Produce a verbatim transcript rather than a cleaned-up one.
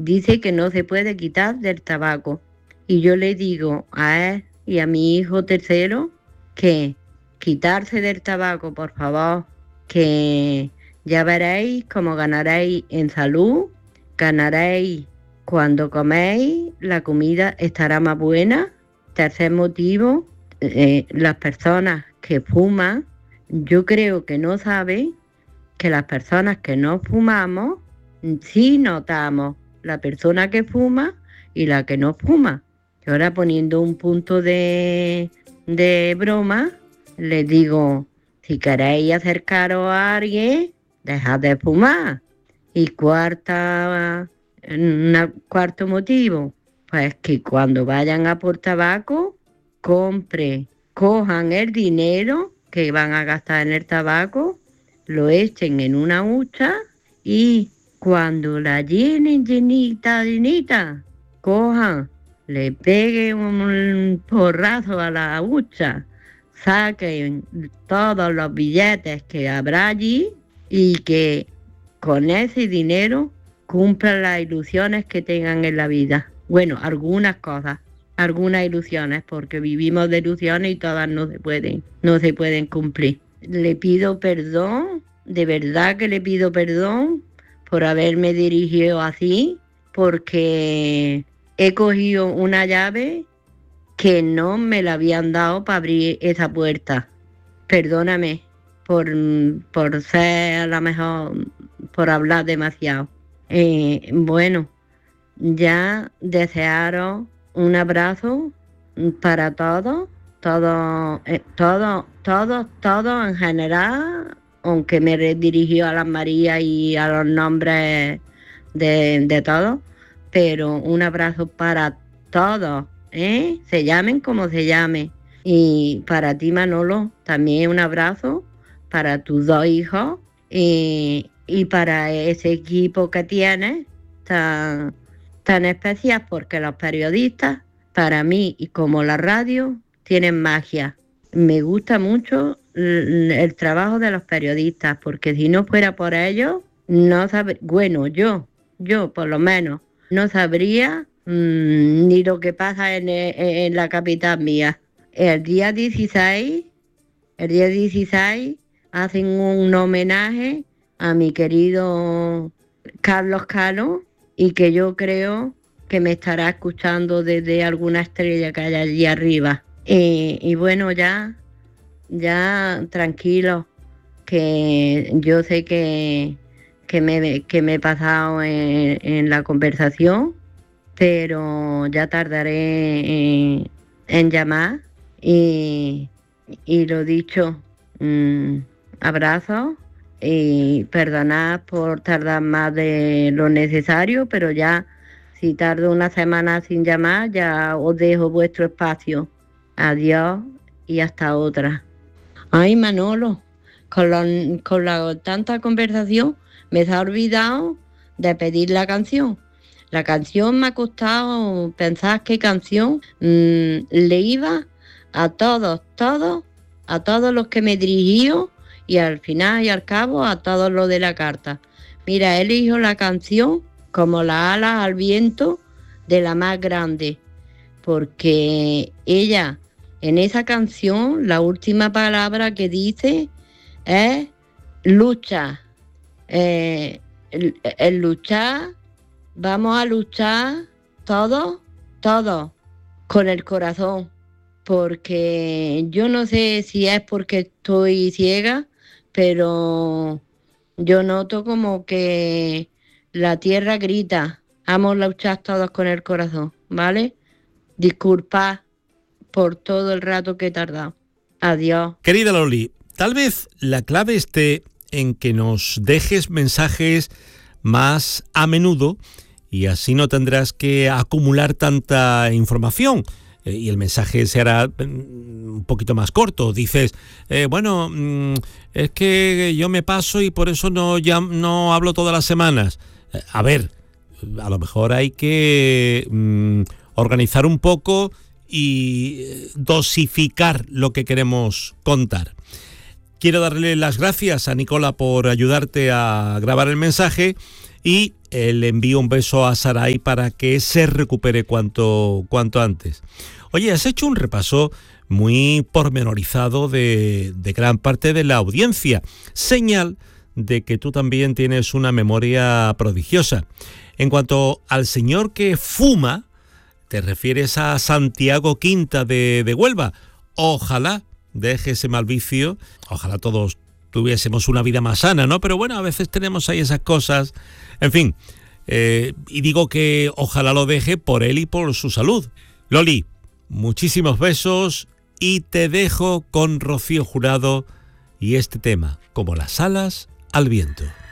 dice que no se puede quitar del tabaco. Y yo le digo a él y a mi hijo tercero que quitarse del tabaco, por favor, que ya veréis cómo ganaréis en salud, ganaréis cuando coméis, la comida estará más buena. Tercer motivo, eh, las personas que fuman, yo creo que no saben que las personas que no fumamos, sí notamos la persona que fuma y la que no fuma. Y ahora poniendo un punto de, de broma, les digo, si queréis acercaros a alguien, dejad de fumar. Y cuarta, una, cuarto motivo, pues que cuando vayan a por tabaco, compre, cojan el dinero que van a gastar en el tabaco, lo echen en una hucha y cuando la llenen llenita, llenita, cojan, le peguen un porrazo a la hucha, saquen todos los billetes que habrá allí y que con ese dinero cumplan las ilusiones que tengan en la vida. Bueno, algunas cosas, algunas ilusiones, porque vivimos de ilusiones y todas no se pueden, no se pueden cumplir. Le pido perdón, de verdad que le pido perdón por haberme dirigido así, porque he cogido una llave que no me la habían dado para abrir esa puerta. Perdóname por, por ser a lo mejor, por hablar demasiado. Eh, bueno, ya desearos un abrazo para todos, todos, eh, todos, todos, todos en general, aunque me dirigió a las Marías y a los nombres de, de todos, pero un abrazo para todos, ¿eh? Se llamen como se llamen. Y para ti, Manolo, también un abrazo para tus dos hijos y, y para ese equipo que tienes tan, tan especial, porque los periodistas, para mí y como la radio, tienen magia. Me gusta mucho el, el trabajo de los periodistas, porque si no fuera por ellos, no sabría, bueno, yo, yo por lo menos, no sabría mmm, ni lo que pasa en, en la capital mía. El día dieciséis, el día dieciséis hacen un homenaje a mi querido Carlos Cano y que yo creo que me estará escuchando desde alguna estrella que hay allí arriba. Y, y bueno, ya, ya tranquilo, que yo sé que, que, me, que me he pasado en, en la conversación, pero ya tardaré en, en llamar. Y, y lo dicho, mmm, abrazos y perdonad por tardar más de lo necesario, pero ya si tardo una semana sin llamar, ya os dejo vuestro espacio. Adiós y hasta otra. Ay, Manolo, con, lo, con la tanta conversación me se ha olvidado de pedir la canción. La canción me ha costado pensar qué canción mmm, le iba a todos, todos, a todos los que me dirigió y al final y al cabo a todos los de la carta. Mira, elijo la canción como las alas al viento de la más grande, porque ella en esa canción la última palabra que dice es lucha. Eh, el, el luchar, vamos a luchar todos, todos, con el corazón. Porque yo no sé si es porque estoy ciega, pero yo noto como que la tierra grita, vamos a luchar todos con el corazón, ¿vale? Disculpad por todo el rato que he tardado. Adiós. Querida Loli, tal vez la clave esté en que nos dejes mensajes más a menudo y así no tendrás que acumular tanta información. Y el mensaje será un poquito más corto. Dices, eh, bueno, es que yo me paso y por eso no, ya, no hablo todas las semanas. A ver, a lo mejor hay que mm, organizar un poco y dosificar lo que queremos contar. Quiero darle las gracias a Nicola por ayudarte a grabar el mensaje y eh, le envío un beso a Saray para que se recupere cuanto, cuanto antes. Oye, has hecho un repaso muy pormenorizado de, de gran parte de la audiencia, señal de que tú también tienes una memoria prodigiosa. En cuanto al señor que fuma, te refieres a Santiago Quinta de, de Huelva. Ojalá deje ese mal vicio, ojalá todos tuviésemos una vida más sana, ¿no? Pero bueno, a veces tenemos ahí esas cosas, en fin, eh, y digo que ojalá lo deje por él y por su salud. Loli, muchísimos besos y te dejo con Rocío Jurado y este tema, como las alas al viento.